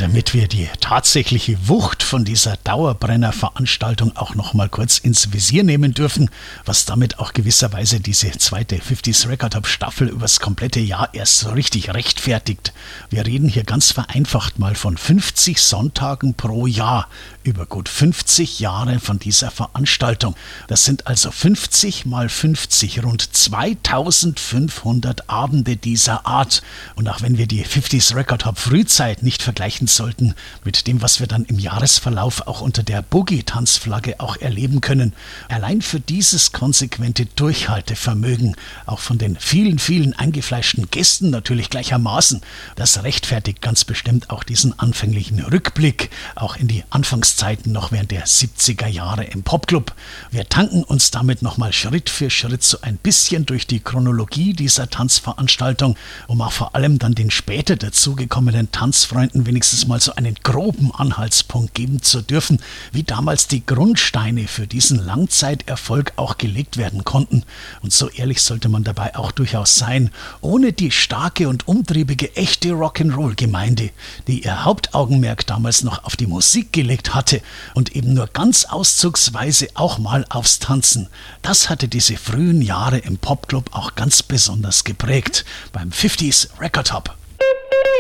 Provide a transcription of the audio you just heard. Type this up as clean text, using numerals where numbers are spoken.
Damit wir die tatsächliche Wucht von dieser Dauerbrenner-Veranstaltung auch noch mal kurz ins Visier nehmen dürfen, was damit auch gewisserweise diese zweite 50s Record Hop Staffel übers komplette Jahr erst so richtig rechtfertigt. Wir reden hier ganz vereinfacht mal von 50 Sonntagen pro Jahr über gut 50 Jahre von dieser Veranstaltung. Das sind also 50 mal 50, rund 2500 Abende dieser Art. Und auch wenn wir die 50s Record Hop Frühzeit nicht vergleichen sollten mit dem, was wir dann im Jahresverlauf auch unter der Boogie-Tanzflagge auch erleben können, allein für dieses konsequente Durchhaltevermögen, auch von den vielen, vielen eingefleischten Gästen natürlich gleichermaßen, das rechtfertigt ganz bestimmt auch diesen anfänglichen Rückblick, auch in die Anfangszeiten noch während der 70er Jahre im Popclub. Wir tanken uns damit nochmal Schritt für Schritt so ein bisschen durch die Chronologie dieser Tanzveranstaltung, um auch vor allem dann den später dazugekommenen Tanzfreunden wenigstens mal so einen groben Anhaltspunkt geben zu dürfen, wie damals die Grundsteine für diesen Langzeiterfolg auch gelegt werden konnten. Und so ehrlich sollte man dabei auch durchaus sein, ohne die starke und umtriebige echte Rock'n'Roll-Gemeinde, die ihr Hauptaugenmerk damals noch auf die Musik gelegt hatte und eben nur ganz auszugsweise auch mal aufs Tanzen. Das hatte diese frühen Jahre im Popclub auch ganz besonders geprägt beim 50s Record Hop.